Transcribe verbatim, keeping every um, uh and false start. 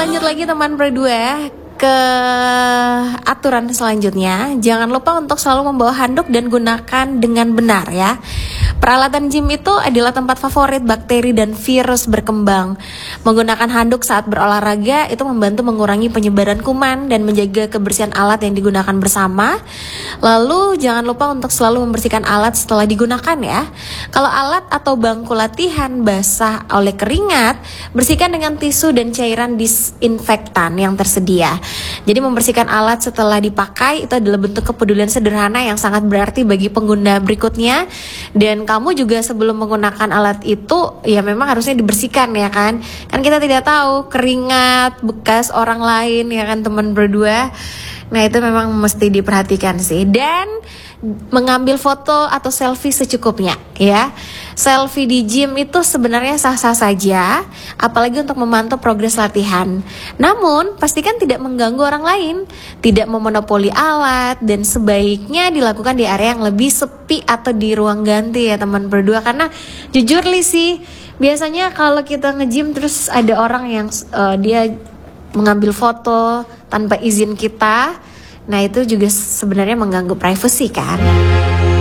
lanjut lagi teman berdua ke aturan selanjutnya. Jangan lupa untuk selalu membawa handuk dan gunakan dengan benar ya. Peralatan gym itu adalah tempat favorit bakteri dan virus berkembang. Menggunakan handuk saat berolahraga itu membantu mengurangi penyebaran kuman dan menjaga kebersihan alat yang digunakan bersama. Lalu jangan lupa untuk selalu membersihkan alat setelah digunakan ya. Kalau alat atau bangku latihan basah oleh keringat, bersihkan dengan tisu dan cairan disinfektan yang tersedia. Jadi membersihkan alat setelah dipakai itu adalah bentuk kepedulian sederhana yang sangat berarti bagi pengguna berikutnya. Dan kamu juga sebelum menggunakan alat itu ya memang harusnya dibersihkan ya kan. Kan kita tidak tahu keringat bekas orang lain ya kan teman berdua. Nah itu memang mesti diperhatikan sih. Dan mengambil foto atau selfie secukupnya ya. Selfie di gym itu sebenarnya sah-sah saja, apalagi untuk memantau progres latihan. Namun pastikan tidak mengganggu orang lain, tidak memonopoli alat, dan sebaiknya dilakukan di area yang lebih sepi atau di ruang ganti ya teman berdua. Karena jujur li sih, biasanya kalau kita nge-gym terus ada orang yang uh, dia mengambil foto tanpa izin kita, nah itu juga sebenarnya mengganggu privasi kan.